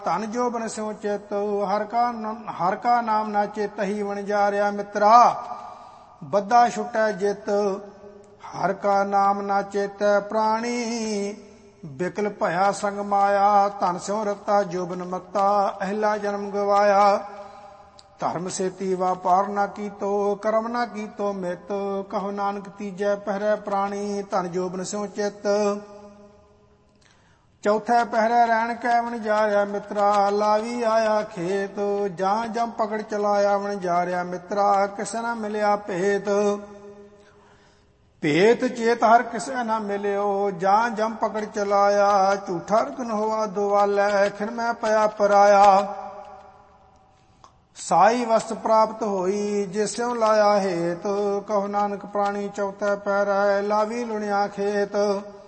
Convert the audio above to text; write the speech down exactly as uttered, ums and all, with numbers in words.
ਧਨ ਜੋਬਨ ਸਿਉ ਚਿਤ ਹਰ ਕਾ ਹਰ ਕਾ ਨਾਮ ਨਾ ਚੇਤਹੀ ਵਣਜਾਰਿਆ ਮਿੱਤਰਾ। ਬੱਧਾ ਛੁਟੈ ਜਿਤ ਹਰ ਕਾ ਨਾਮ ਨਾ ਚੇਤੈ ਪ੍ਰਾਣੀ। ਬਿਕਲ ਭਇਆ ਸੰਗ ਮਾਇਆ ਧਨ ਸਿਉ ਰਤਾ ਜੋਬਨ ਮੱਤਾ ਅਹਿਲਾ ਜਨਮ ਗਵਾਇਆ। ਧਰਮ ਸੇਤੀ ਵਾਪਾਰ ਨਾ ਕੀਤੋ ਕਰਮ ਨਾ ਕੀਤੋ ਮਿਤ ਕਹੋ ਨਾਨਕ ਤੀਜੈ ਪਹਿਰੈ ਪ੍ਰਾਣੀ। ਧਨ ਜੋਬਨ ਸਿਉ ਚਿਤ ਚੌਥੈ ਪਹਿਰੈ ਰਹਿਣ ਕੈ ਵਣਜਾਰਿਆ ਮਿੱਤਰਾ। ਲਾਵੀ ਆਇਆ ਖੇਤ ਜਾਂ ਜਮ ਪਕੜ ਚਲਾਇਆ ਵਣਜਾਰਿਆ ਮਿੱਤਰਾ। ਕਿਸੇ ਨਾ ਮਿਲਿਆ ਭੇਤ ਭੇਤ ਚੇਤ ਹਰ ਕਿਸੇ ਨਾ ਮਿਲਿਓ। ਜਾਂ ਜਮ ਪਕੜ ਚਲਾਇਆ ਝੂਠਾ ਰਤਨ ਹੋਆ ਦੁਆਲੈ ਖਿਨ ਮੈਂ ਪਿਆ ਪਰਾਇਆ। ਸਾਈ ਵਸਤ ਪ੍ਰਾਪਤ ਹੋਈ ਜਿਸਿਉ ਲਾਇਆ ਹੇਤ ਕਹੋ ਨਾਨਕ ਪ੍ਰਾਣੀ ਚੌਥੈ ਪਹਿਰੈ ਲਾਵੀ ਲੁਣਿਆ ਖੇਤ।